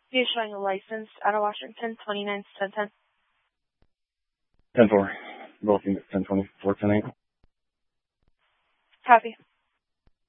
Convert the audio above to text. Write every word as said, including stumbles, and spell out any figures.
Be issuing a license out of Washington, twenty-nine ten ten. ten four. Both units, ten twenty-four ten eight. Copy.